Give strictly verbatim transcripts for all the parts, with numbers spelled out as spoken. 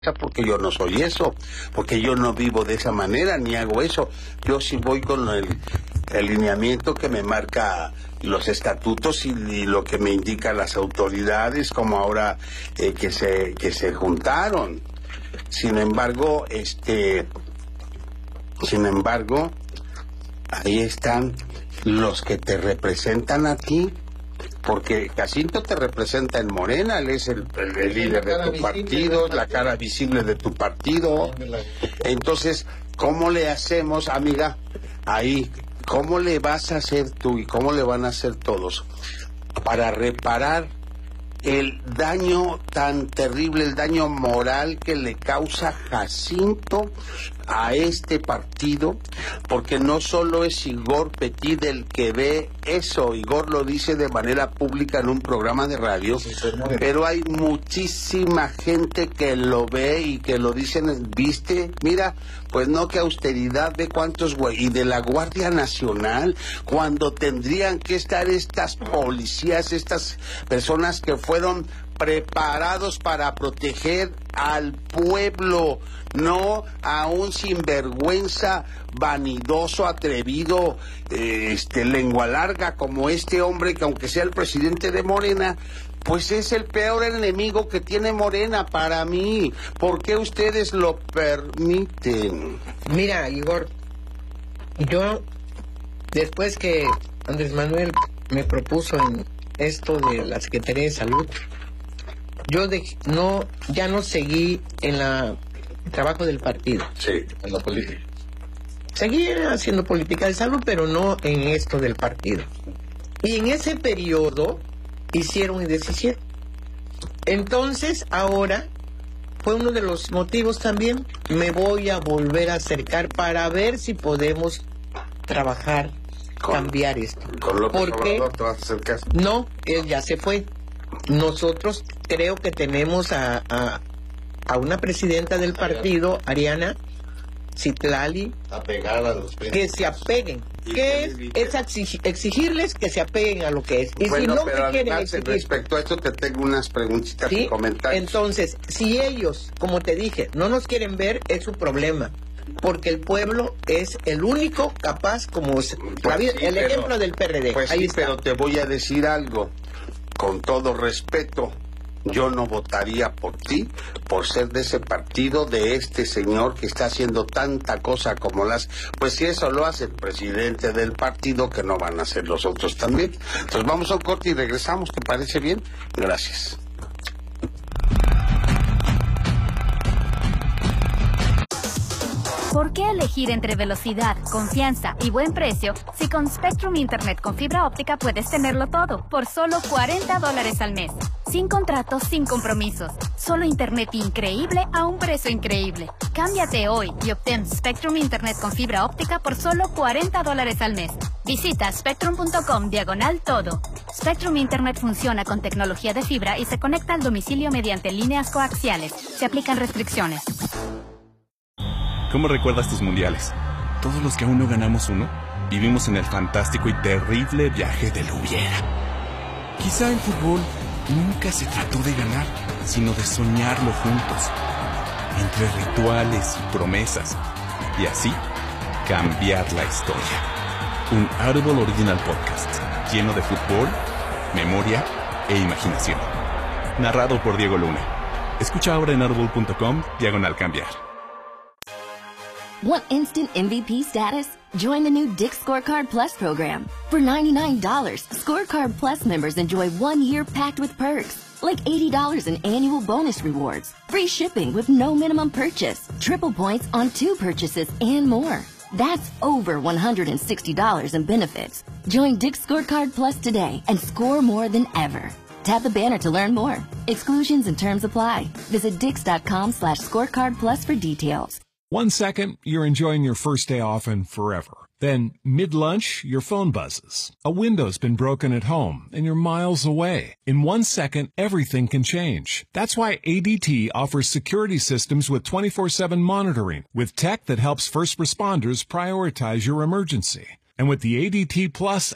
porque yo no soy eso, porque yo no vivo de esa manera ni hago eso. Yo sí voy con el, el lineamiento que me marca los estatutos y, y lo que me indican las autoridades, como ahora eh, que se que se juntaron. Sin embargo, este, sin embargo, ahí están los que te representan a ti. Porque Jacinto te representa en Morena, él es el, el, el líder de tu partido, la cara visible de tu partido. Entonces, ¿cómo le hacemos, amiga? Ahí, ¿cómo le vas a hacer tú y cómo le van a hacer todos para reparar el daño tan terrible, el daño moral que le causa Jacinto a este partido? Porque no solo es Igor Petit el que ve eso, Igor lo dice de manera pública en un programa de radio, pero hay muchísima gente que lo ve y que lo dicen, ¿viste? Mira, pues no, que austeridad, ve cuántos güey, y de la Guardia Nacional, cuando tendrían que estar estas policías, estas personas que fueron preparados para proteger al pueblo, no a un sinvergüenza vanidoso, atrevido, eh, este lengua larga como este hombre que, aunque sea el presidente de Morena, pues es el peor enemigo que tiene Morena para mí. ¿Por qué ustedes lo permiten? Mira, Igor, yo, después que Andrés Manuel me propuso en esto de la Secretaría de Salud, yo de, no, ya no seguí en la el trabajo del partido. Sí, en la política. Seguí haciendo política de salud, pero no en esto del partido. Y en ese periodo hicieron y deshicieron. Entonces, ahora, fue uno de los motivos también, me voy a volver a acercar para ver si podemos trabajar, con, cambiar esto. ¿Con López Porque, Obrador te vas a acercar? No, él ya se fue. Nosotros creo que tenemos a, a, a una presidenta del partido, Ariana Citlali, apegada a los que se apeguen. ¿Qué es? Es exigir, exigirles que se apeguen a lo que es. Y bueno, si no pero me quieren además, exigir, respecto a esto te tengo unas preguntitas ¿sí? y comentarios. Entonces, si ellos, como te dije, no nos quieren ver, es su problema. Porque el pueblo es el único capaz, como pues la vida, sí, el pero, ejemplo del P R D. Pues ahí sí, está. Pero te voy a decir algo, con todo respeto. Yo no votaría por ti, por ser de ese partido, de este señor que está haciendo tanta cosa como las... Pues si eso lo hace el presidente del partido, que no van a hacer los otros también. Entonces vamos a un corte y regresamos, ¿te parece bien? Gracias. ¿Por qué elegir entre velocidad, confianza y buen precio si con Spectrum Internet con fibra óptica puedes tenerlo todo por solo cuarenta dólares al mes? Sin contratos, sin compromisos. Solo internet increíble a un precio increíble. Cámbiate hoy y obtén Spectrum Internet con fibra óptica por solo cuarenta dólares al mes. Visita spectrum punto com diagonal todo. Spectrum Internet funciona con tecnología de fibra y se conecta al domicilio mediante líneas coaxiales. Se aplican restricciones. ¿Cómo recuerdas tus mundiales? Todos los que aún no ganamos uno, vivimos en el fantástico y terrible viaje del hubiera. Quizá el fútbol nunca se trató de ganar, sino de soñarlo juntos, entre rituales y promesas, y así cambiar la historia. Un Audible Original Podcast, lleno de fútbol, memoria e imaginación. Narrado por Diego Luna. Escucha ahora en audible punto com, diagonal cambiar. Want instant M V P status? Join the new Dick's Scorecard Plus program. For ninety-nine dollars, Scorecard Plus members enjoy one year packed with perks, like eighty dollars in annual bonus rewards, free shipping with no minimum purchase, triple points on two purchases, and more. That's over one hundred sixty dollars in benefits. Join Dick's Scorecard Plus today and score more than ever. Tap the banner to learn more. Exclusions and terms apply. Visit dix.com slash scorecard plus for details. One second, you're enjoying your first day off and forever. Then, mid-lunch, your phone buzzes. A window's been broken at home, and you're miles away. In one second, everything can change. That's why A D T offers security systems with twenty-four seven monitoring, with tech that helps first responders prioritize your emergency. And with the A D T Plus app,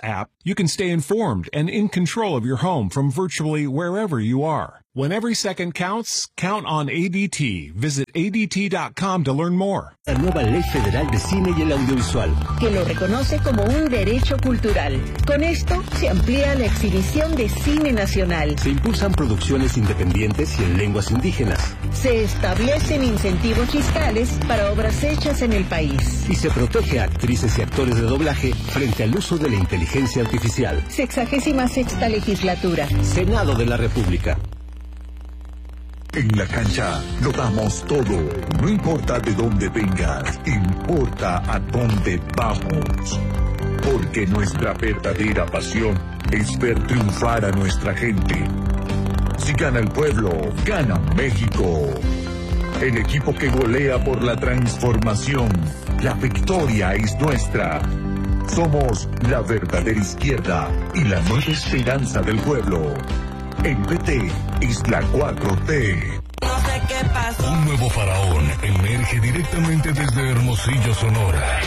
You can stay informed and in control of your home from virtually wherever you are. When every second counts, count on A D T. Visit A D T dot com to learn more. La nueva Ley Federal de Cine y el Audiovisual, que lo reconoce como un derecho cultural. Con esto se amplía la exhibición de cine nacional. Se impulsan producciones independientes y en lenguas indígenas. Se establecen incentivos fiscales para obras hechas en el país. Y se protege a actrices y actores de doblaje frente al uso de la inteligencia artificial. Sexagésima sexta legislatura. Senado de la República. En la cancha lo damos todo. No importa de dónde vengas, importa a dónde vamos. Porque nuestra verdadera pasión es ver triunfar a nuestra gente. Si gana el pueblo, gana México. El equipo que golea por la transformación. La victoria es nuestra. Somos la verdadera izquierda y la nueva esperanza del pueblo. En P T es la cuatro T. Un nuevo faraón emerge directamente desde Hermosillo, Sonora.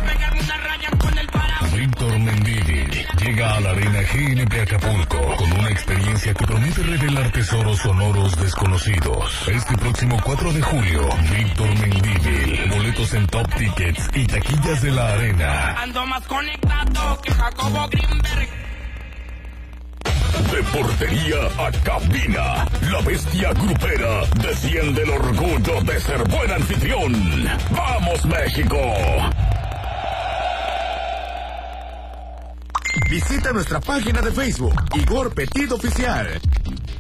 Víctor Mendívil llega a la Arena G N P Acapulco con una experiencia que promete revelar tesoros sonoros desconocidos. Este próximo cuatro de julio, Víctor Mendívil. Boletos en Top Tickets y taquillas de la Arena. Ando más conectado que Jacobo Greenberg. De portería a cabina, la bestia grupera defiende el orgullo de ser buen anfitrión. ¡Vamos, México! Visita nuestra página de Facebook, Igor Petit Oficial.